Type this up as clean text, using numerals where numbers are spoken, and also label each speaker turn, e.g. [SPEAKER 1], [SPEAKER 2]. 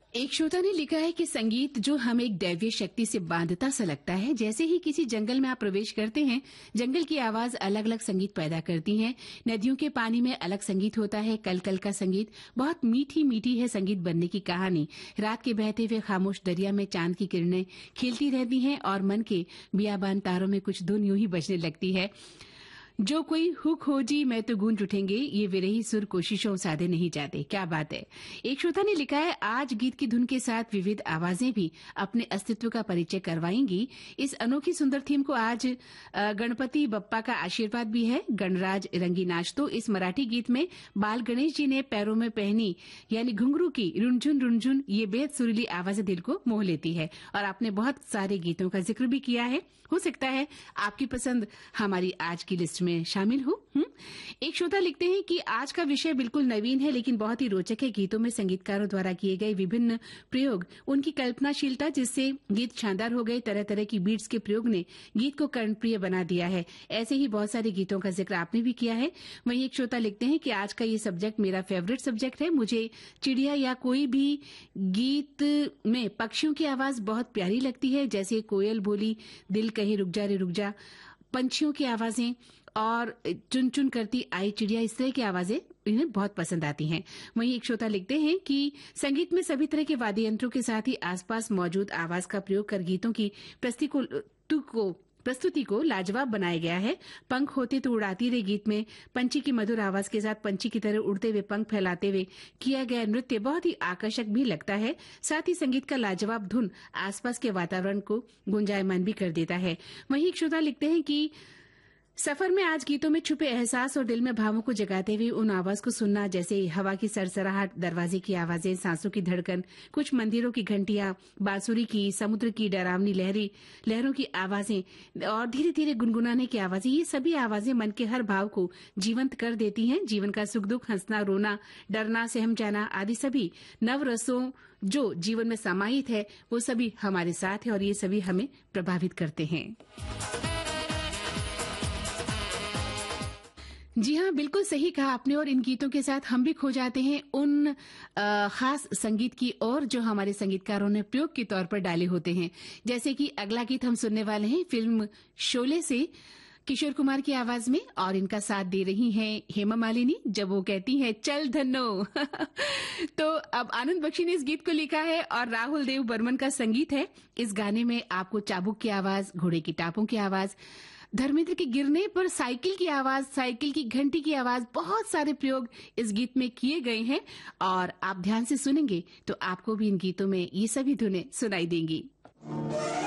[SPEAKER 1] एक श्रोता ने लिखा है कि संगीत जो हमें एक दैवीय शक्ति से बांधता सा लगता है। जैसे ही किसी जंगल में आप प्रवेश करते हैं, जंगल की आवाज अलग अलग संगीत पैदा करती है। नदियों के पानी में अलग संगीत होता है, कल कल का संगीत। बहुत मीठी मीठी है संगीत बनने की कहानी। रात के बहते हुए खामोश दरिया में चांद की किरणें खिलती रहती हैं और मन के बियाबान तारों में कुछ धुन यूं ही बजने लगती है। जो कोई हुक हो जी मैं तो गूंज उठेंगे, ये विरही सुर कोशिशों साधे नहीं जाते। क्या बात है। एक श्रोता ने लिखा है, आज गीत की धुन के साथ विविध आवाजें भी अपने अस्तित्व का परिचय करवाएंगी। इस अनोखी सुंदर थीम को आज गणपति बप्पा का आशीर्वाद भी है। गणराज रंगी नाच। तो इस मराठी गीत में बाल गणेश जी ने पैरों में पहनी यानी घुंघरू की रुनझुन रुनझुन ये बेहद सुरीली आवाज दिल को मोह लेती है। और आपने बहुत सारे गीतों का जिक्र भी किया है। हो सकता है आपकी पसंद हमारी आज की लिस्ट में शामिल हो। एक श्रोता लिखते हैं कि आज का विषय बिल्कुल नवीन है लेकिन बहुत ही रोचक है। गीतों में संगीतकारों द्वारा किए गए विभिन्न प्रयोग, उनकी कल्पनाशीलता जिससे गीत शानदार हो गए। तरह तरह की बीट्स के प्रयोग ने गीत को कर्णप्रिय बना दिया है। ऐसे ही बहुत सारे गीतों का जिक्र आपने भी किया है। वहीं एक श्रोता लिखते हैं कि आज का ये सब्जेक्ट मेरा फेवरेट सब्जेक्ट है। मुझे चिड़िया या कोई भी गीत में पक्षियों की आवाज बहुत प्यारी लगती है। जैसे कोयल बोली, दिल कहे रुक जा रे रुक जा, पंछियों की आवाजें और चुन चुन करती आई चिड़िया, इस तरह की आवाजें इन्हें बहुत पसंद आती हैं। वहीं एक श्रोता लिखते हैं कि संगीत में सभी तरह के वाद्य यंत्रों के साथ ही आसपास मौजूद आवाज का प्रयोग कर गीतों की प्रस्तुति को लाजवाब बनाया गया है। पंख होते तो उड़ाती रहे गीत में पंछी की मधुर आवाज के साथ पंछी की तरह उड़ते हुए पंख फैलाते हुए किया गया नृत्य बहुत ही आकर्षक भी लगता है। साथ ही संगीत का लाजवाब धुन आसपास के वातावरण को गुंजायमान भी कर देता है। वहीं एक श्रोता लिखते हैं कि सफर में आज गीतों में छुपे एहसास और दिल में भावों को जगाते हुए उन आवाज को सुनना, जैसे हवा की सरसराहट, दरवाजे की आवाजें, सांसों की धड़कन, कुछ मंदिरों की घंटियां, बांसुरी की, समुद्र की डरावनी लहरों की आवाजें और धीरे धीरे गुनगुनाने की आवाजें, ये सभी आवाजें मन के हर भाव को जीवंत कर देती हैं। जीवन का सुख दुख, हंसना रोना, डरना सहम जाना आदि सभी नव रसों जो जीवन में समाहित है वो सभी हमारे साथ है और ये सभी हमें प्रभावित करते हैं। जी हाँ, बिल्कुल सही कहा आपने। और इन गीतों के साथ हम भी खो जाते हैं उन खास संगीत की और जो हमारे संगीतकारों ने प्रयोग के तौर पर डाले होते हैं। जैसे कि अगला गीत हम सुनने वाले हैं फिल्म शोले से किशोर कुमार की आवाज में, और इनका साथ दे रही हैं हेमा मालिनी जब वो कहती हैं चल धन्नो। तो अब आनंद बख्शी ने इस गीत को लिखा है और राहुल देव बर्मन का संगीत है। इस गाने में आपको चाबुक की आवाज, घोड़े की टापों की आवाज, धर्मेंद्र के गिरने पर साइकिल की आवाज, साइकिल की घंटी की आवाज, बहुत सारे प्रयोग इस गीत में किए गए हैं। और आप ध्यान से सुनेंगे तो आपको भी इन गीतों में ये सभी धुनें सुनाई देंगी।